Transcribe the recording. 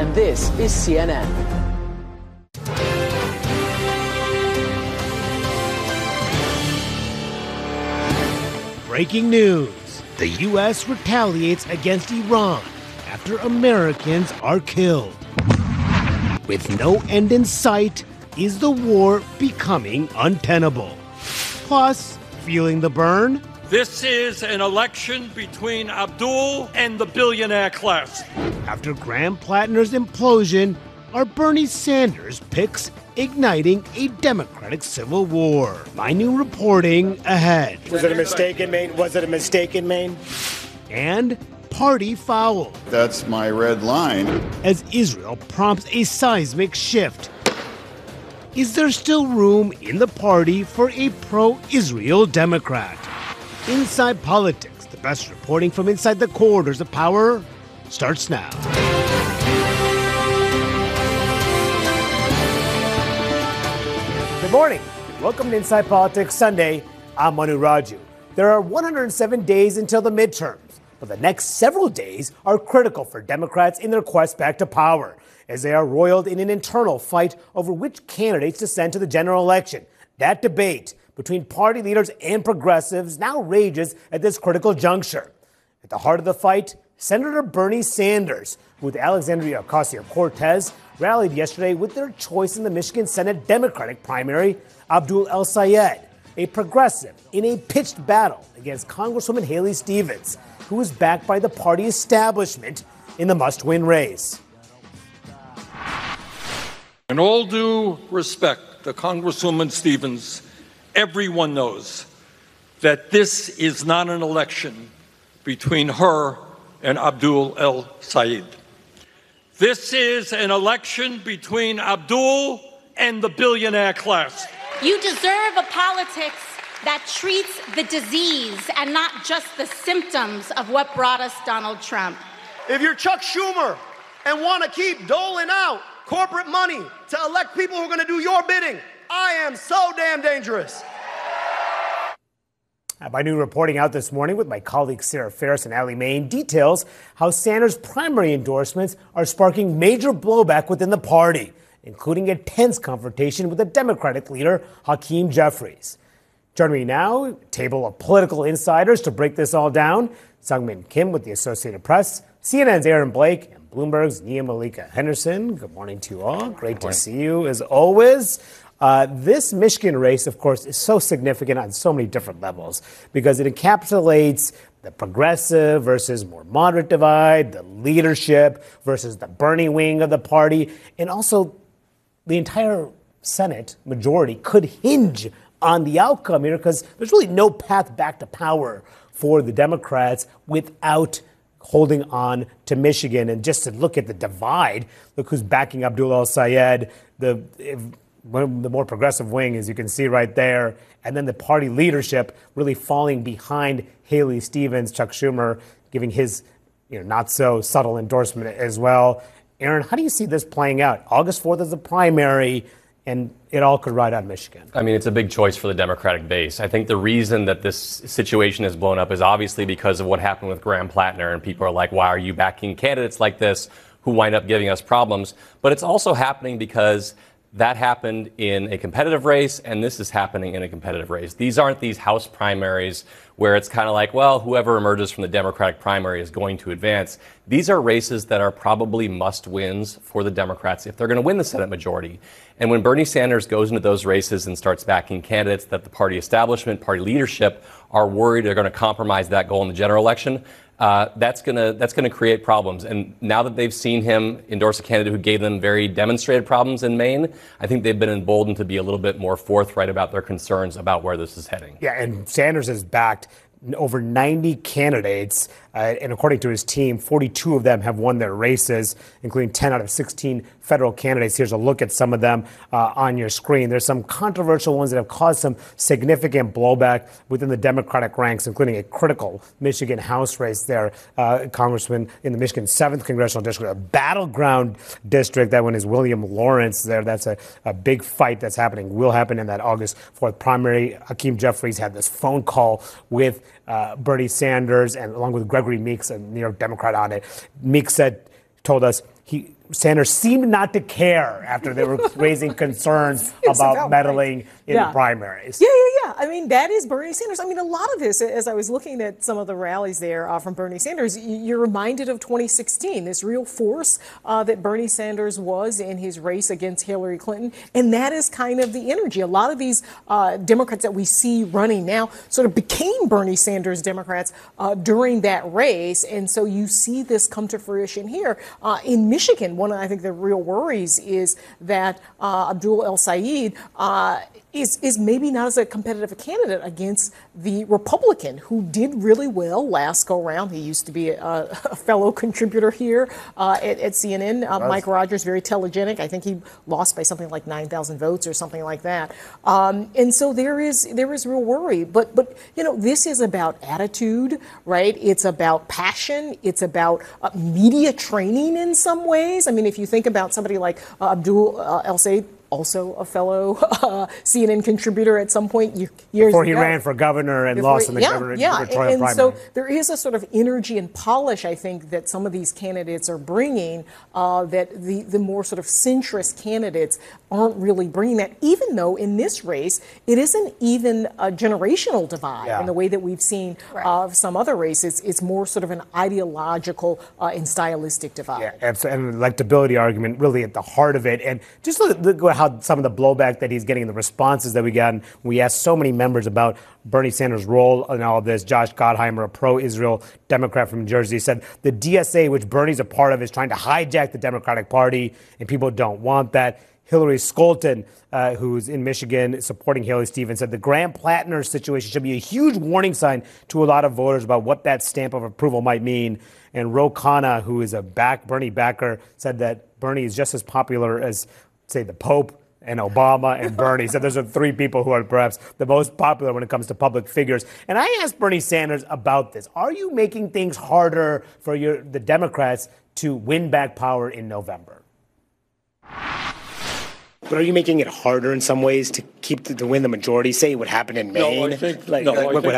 and this is CNN. Breaking news. The U.S. retaliates against Iran after Americans are killed. With no end in sight, is the war becoming untenable? Plus, feeling the burn? This is an election between Abdul and the billionaire class. After Graham Plattner's implosion, are Bernie Sanders' picks igniting a Democratic civil war? My new reporting ahead. Was it a mistake in Maine? Was it a mistake in Maine? And party foul. That's my red line. As Israel prompts a seismic shift. Is there still room in the party for a pro-Israel Democrat? Inside Politics, the best reporting from inside the corridors of power, starts now. Good morning. Welcome to Inside Politics Sunday. I'm Manu Raju. There are 107 days until the midterms, but the next several days are critical for Democrats in their quest back to power, as they are roiled in an internal fight over which candidates to send to the general election. That debate between party leaders and progressives now rages at this critical juncture. At the heart of the fight, Senator Bernie Sanders, who with Alexandria Ocasio-Cortez rallied yesterday with their choice in the Michigan Senate Democratic primary, Abdul El-Sayed, a progressive in a pitched battle against Congresswoman Haley Stevens, who is backed by the party establishment in the must-win race. In all due respect to Congresswoman Stevens, everyone knows that this is not an election between her and Abdul El-Sayed. This is an election between Abdul and the billionaire class. You deserve a politics that treats the disease and not just the symptoms of what brought us Donald Trump. If you're Chuck Schumer and want to keep doling out corporate money to elect people who are going to do your bidding, I am so damn dangerous. My new reporting out this morning with my colleagues Sarah Ferris and Allie Main details how Sanders' primary endorsements are sparking major blowback within the party, including a tense confrontation with the Democratic leader, Hakeem Jeffries. Joining me now, a table of political insiders to break this all down. Sungmin Kim with the Associated Press, CNN's Aaron Blake, and Bloomberg's Nia Malika Henderson. Good morning to you all. Great to see you as always. This Michigan race, of course, is so significant on so many different levels because it encapsulates the progressive versus more moderate divide, the leadership versus the Bernie wing of the party, and also the entire Senate majority could hinge on the outcome here because there's really no path back to power for the Democrats without holding on to Michigan. And just to look at the divide, look who's backing Abdul El-Sayed, one of the more progressive wing, as you can see right there, and then the party leadership really falling behind Haley Stevens, Chuck Schumer giving his not so subtle endorsement as well. Aaron, how do you see this playing out? August 4th is the primary, and it all could ride on Michigan. I mean, it's a big choice for the Democratic base. I think the reason that this situation has blown up is obviously because of what happened with Graham Plattner, and people are like, why are you backing candidates like this who wind up giving us problems? But it's also happening because that happened in a competitive race, and this is happening in a competitive race. These aren't these House primaries where it's kind of like, well, whoever emerges from the Democratic primary is going to advance. These are races that are probably must-wins for the Democrats if they're going to win the Senate majority. And when Bernie Sanders goes into those races and starts backing candidates that the party establishment, party leadership are worried are going to compromise that goal in the general election, that's gonna create problems. And now that they've seen him endorse a candidate who gave them very demonstrated problems in Maine, I think they've been emboldened to be a little bit more forthright about their concerns about where this is heading. Yeah, and Sanders has backed over 90 candidates, and according to his team, 42 of them have won their races, including 10 out of 16 federal candidates. Here's a look at some of them on your screen. There's some controversial ones that have caused some significant blowback within the Democratic ranks, including a critical Michigan House race there, Congressman in the Michigan 7th Congressional District, a battleground district. That one is William Lawrence there. That's a big fight that's happening, will happen in that August 4th primary. Hakeem Jeffries had this phone call with Bernie Sanders and along with Gregory Meeks, a New York Democrat on it. Meeks told us Sanders seemed not to care after they were raising concerns about meddling in the primaries. Yeah. I mean, that is Bernie Sanders. I mean, a lot of this, as I was looking at some of the rallies there from Bernie Sanders, you're reminded of 2016, this real force that Bernie Sanders was in his race against Hillary Clinton. And that is kind of the energy. A lot of these Democrats that we see running now sort of became Bernie Sanders Democrats during that race. And so you see this come to fruition here. In Michigan, one of, I think, the real worries is that Abdul El-Sayed is maybe not as a competitive candidate against the Republican who did really well last go round. He used to be a fellow contributor here at CNN. Mike Rogers, very telegenic. I think he lost by something like 9,000 votes or something like that. And so there is real worry. But this is about attitude, right? It's about passion. It's about media training in some ways. I mean, if you think about somebody like Abdul El-Sayed, also a fellow CNN contributor at some point years before he ago. Ran for governor and lost in the gubernatorial primary. So there is a sort of energy and polish, I think, that some of these candidates are bringing that the more sort of centrist candidates aren't really bringing that, even though in this race it isn't even a generational divide in the way that we've seen of some other races. It's more sort of an ideological and stylistic divide. Yeah, and an electability argument really at the heart of it. And just look at how some of the blowback that he's getting, the responses that we got. And we asked so many members about Bernie Sanders' role in all of this. Josh Gottheimer, a pro-Israel Democrat from New Jersey, said the DSA, which Bernie's a part of, is trying to hijack the Democratic Party, and people don't want that. Hillary Skolton, who's in Michigan supporting Haley Stevens, said the Graham-Plattner situation should be a huge warning sign to a lot of voters about what that stamp of approval might mean. And Ro Khanna, who is a Bernie backer, said that Bernie is just as popular as, say, the Pope and Obama and Bernie. So those are three people who are perhaps the most popular when it comes to public figures. And I asked Bernie Sanders about this. Are you making things harder for the Democrats to win back power in November? But are you making it harder in some ways to win the majority? Say what happened in Maine? No, I think, what